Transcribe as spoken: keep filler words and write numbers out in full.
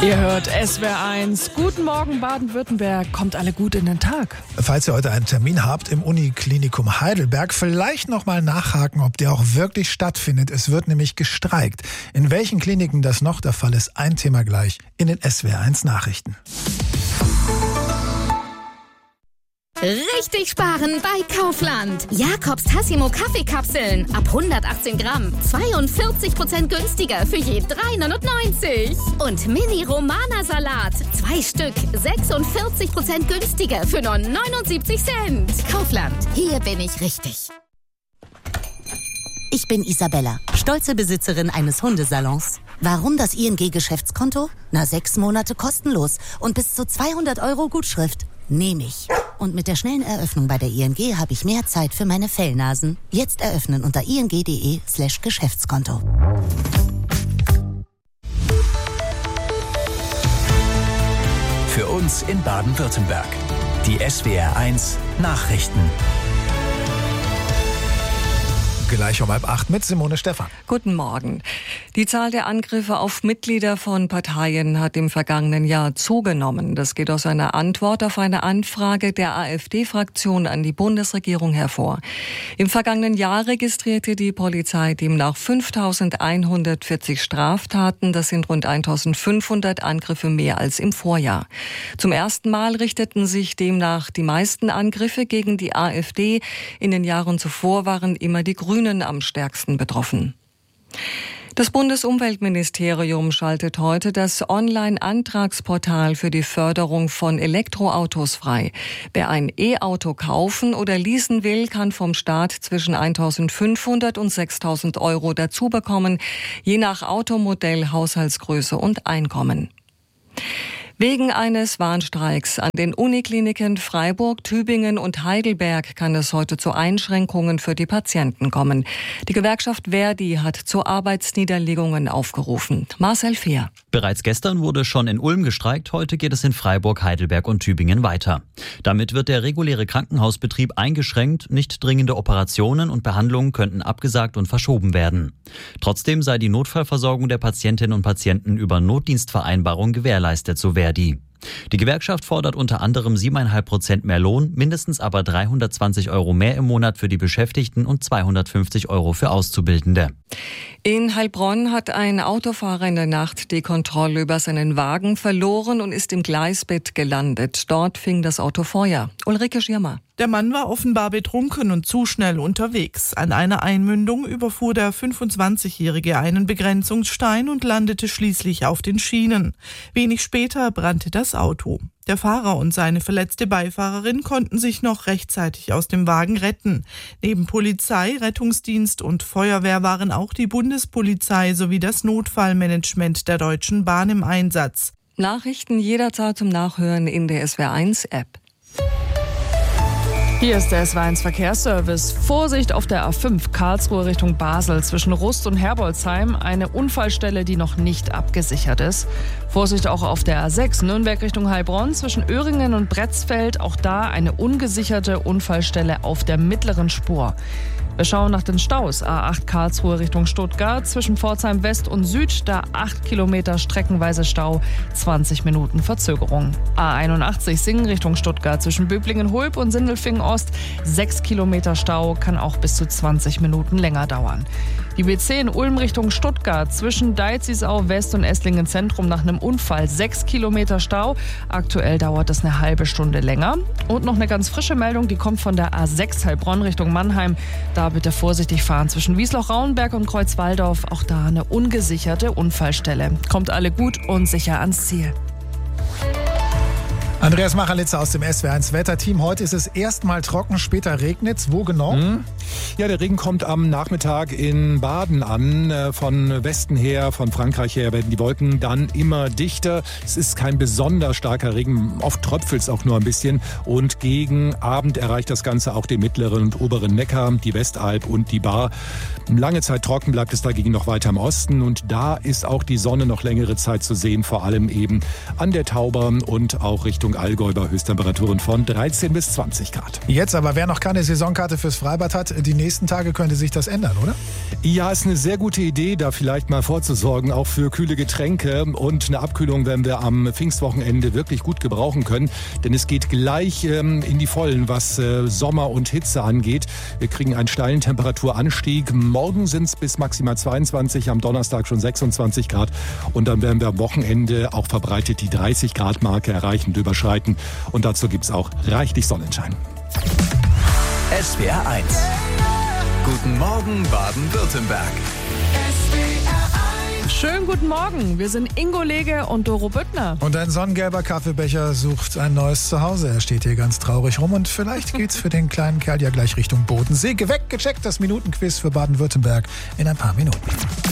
Ihr hört S W R eins. Guten Morgen, Baden-Württemberg. Kommt alle gut in den Tag. Falls ihr heute einen Termin habt im Uniklinikum Heidelberg, vielleicht nochmal nachhaken, ob der auch wirklich stattfindet. Es wird nämlich gestreikt. In welchen Kliniken das noch der Fall ist, ein Thema gleich in den S W R eins Nachrichten. Richtig sparen bei Kaufland. Jakobs Tassimo Kaffeekapseln ab hundertachtzehn Gramm. zweiundvierzig Prozent günstiger für je drei neunundneunzig. Und Mini Romana Salat. Zwei Stück. sechsundvierzig Prozent günstiger für nur neunundsiebzig Cent. Kaufland. Hier bin ich richtig. Ich bin Isabella, stolze Besitzerin eines Hundesalons. Warum das I N G-Geschäftskonto? Na, sechs Monate kostenlos und bis zu zweihundert Euro Gutschrift. Nehme ich. Und mit der schnellen Eröffnung bei der I N G habe ich mehr Zeit für meine Fellnasen. Jetzt eröffnen unter ing.de slash Geschäftskonto. Für uns in Baden-Württemberg. Die S W R eins Nachrichten. Gleich um halb acht mit Simone Stephan. Guten Morgen. Die Zahl der Angriffe auf Mitglieder von Parteien hat im vergangenen Jahr zugenommen. Das geht aus einer Antwort auf eine Anfrage der AfD-Fraktion an die Bundesregierung hervor. Im vergangenen Jahr registrierte die Polizei demnach fünftausendeinhundertvierzig Straftaten. Das sind rund eintausendfünfhundert Angriffe mehr als im Vorjahr. Zum ersten Mal richteten sich demnach die meisten Angriffe gegen die AfD. In den Jahren zuvor waren immer die Grünen am stärksten betroffen. Das Bundesumweltministerium schaltet heute das Online-Antragsportal für die Förderung von Elektroautos frei. Wer ein E-Auto kaufen oder leasen will, kann vom Staat zwischen eintausendfünfhundert und sechstausend Euro dazu bekommen, je nach Automodell, Haushaltsgröße und Einkommen. Wegen eines Warnstreiks an den Unikliniken Freiburg, Tübingen und Heidelberg kann es heute zu Einschränkungen für die Patienten kommen. Die Gewerkschaft Verdi hat zu Arbeitsniederlegungen aufgerufen. Marcel Fehr. Bereits gestern wurde schon in Ulm gestreikt, heute geht es in Freiburg, Heidelberg und Tübingen weiter. Damit wird der reguläre Krankenhausbetrieb eingeschränkt, nicht dringende Operationen und Behandlungen könnten abgesagt und verschoben werden. Trotzdem sei die Notfallversorgung der Patientinnen und Patienten über Notdienstvereinbarung gewährleistet, so Verdi. Die Gewerkschaft fordert unter anderem siebeneinhalb Prozent mehr Lohn, mindestens aber dreihundertzwanzig Euro mehr im Monat für die Beschäftigten und zweihundertfünfzig Euro für Auszubildende. In Heilbronn hat ein Autofahrer in der Nacht die Kontrolle über seinen Wagen verloren und ist im Gleisbett gelandet. Dort fing das Auto Feuer. Ulrike Schirmer. Der Mann war offenbar betrunken und zu schnell unterwegs. An einer Einmündung überfuhr der fünfundzwanzigjährige einen Begrenzungsstein und landete schließlich auf den Schienen. Wenig später brannte das Auto. Der Fahrer und seine verletzte Beifahrerin konnten sich noch rechtzeitig aus dem Wagen retten. Neben Polizei, Rettungsdienst und Feuerwehr waren auch die Bundespolizei sowie das Notfallmanagement der Deutschen Bahn im Einsatz. Nachrichten jederzeit zum Nachhören in der S W R eins App. Hier ist der S W R eins Verkehrsservice. Vorsicht auf der A fünf Karlsruhe Richtung Basel zwischen Rust und Herbolzheim. Eine Unfallstelle, die noch nicht abgesichert ist. Vorsicht auch auf der A sechs Nürnberg Richtung Heilbronn zwischen Öhringen und Bretzfeld. Auch da eine ungesicherte Unfallstelle auf der mittleren Spur. Wir schauen nach den Staus. A acht Karlsruhe Richtung Stuttgart zwischen Pforzheim West und Süd. Da acht Kilometer streckenweise Stau, zwanzig Minuten Verzögerung. A einundachtzig Singen Richtung Stuttgart zwischen Böblingen-Hulb und Sindelfingen Ost. sechs Kilometer Stau, kann auch bis zu zwanzig Minuten länger dauern. Die B zehn Ulm Richtung Stuttgart zwischen Deizisau West und Esslingen Zentrum nach einem Unfall. sechs Kilometer Stau. Aktuell dauert das eine halbe Stunde länger. Und noch eine ganz frische Meldung, die kommt von der A sechs Heilbronn Richtung Mannheim. Da bitte vorsichtig fahren zwischen Wiesloch-Rauenberg und Kreuzwaldorf. Auch da eine ungesicherte Unfallstelle. Kommt alle gut und sicher ans Ziel. Andreas Machalitzer aus dem S W R eins Wetterteam. Heute ist es erstmal trocken, später regnet es. Wo genau? Hm. Ja, der Regen kommt am Nachmittag in Baden an. Von Westen her, von Frankreich her werden die Wolken dann immer dichter. Es ist kein besonders starker Regen. Oft tröpfelt es auch nur ein bisschen. Und gegen Abend erreicht das Ganze auch den mittleren und oberen Neckar, die Westalb und die Baar. Lange Zeit trocken bleibt es dagegen noch weiter im Osten. Und da ist auch die Sonne noch längere Zeit zu sehen. Vor allem eben an der Tauber und auch Richtung Allgäu bei Höchsttemperaturen von dreizehn bis zwanzig Grad. Jetzt aber, wer noch keine Saisonkarte fürs Freibad hat, die nächsten Tage könnte sich das ändern, oder? Ja, ist eine sehr gute Idee, da vielleicht mal vorzusorgen, auch für kühle Getränke. Und eine Abkühlung werden wir am Pfingstwochenende wirklich gut gebrauchen können. Denn es geht gleich ähm, in die Vollen, was äh, Sommer und Hitze angeht. Wir kriegen einen steilen Temperaturanstieg. Morgen sind es bis maximal zweiundzwanzig, am Donnerstag schon sechsundzwanzig Grad. Und dann werden wir am Wochenende auch verbreitet die dreißig Grad Marke erreichen und überschreiten. Und dazu gibt es auch reichlich Sonnenschein. S W R eins. Guten Morgen Baden-Württemberg. Schönen guten Morgen, wir sind Ingo Lege und Doro Büttner. Und ein sonnengelber Kaffeebecher sucht ein neues Zuhause. Er steht hier ganz traurig rum und vielleicht geht's für den kleinen Kerl ja gleich Richtung Bodensee. Weggecheckt, das Minutenquiz für Baden-Württemberg in ein paar Minuten.